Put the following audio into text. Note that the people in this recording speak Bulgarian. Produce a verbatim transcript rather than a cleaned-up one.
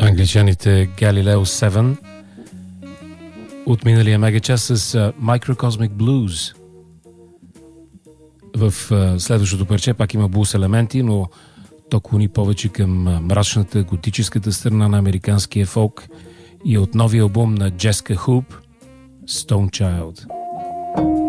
Англичаните Galileo седем от миналия мегачас с uh, Microcosmic Blues. В uh, следващото парче пак има блуз елементи, но то клони повече към uh, мрачната, готическата страна на американския фолк и от новия албум на Jessica Hoop, Stone Child.